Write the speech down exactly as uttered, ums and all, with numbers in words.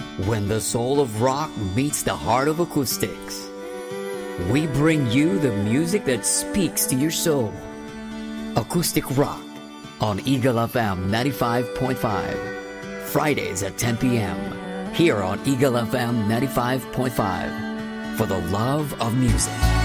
When the soul of rock meets the heart of acoustics, we bring you the music that speaks to your soul. Acoustic Rock on Eagle F M ninety-five point five. Fridays at ten p.m. here on Eagle F M ninety-five point five. For the love of music.